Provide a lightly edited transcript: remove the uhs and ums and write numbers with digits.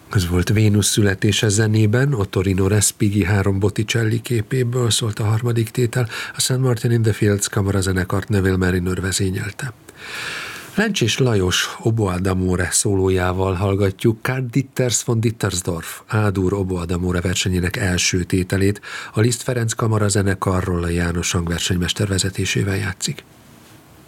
Ez volt Vénusz születése zenében, Ottorino Respighi 3 Botticelli képéből szólt a harmadik tétel, a St. Martin in the Fields kamarazenekart Neville Mariner vezényelte. Lencsés Lajos Oboe d'amore szólójával hallgatjuk Karl Ditters von Dittersdorf A-dur Oboe d'amore versenyének első tételét, a Liszt Ferenc kamarazenekarról a János hangversenymester vezetésével játszik.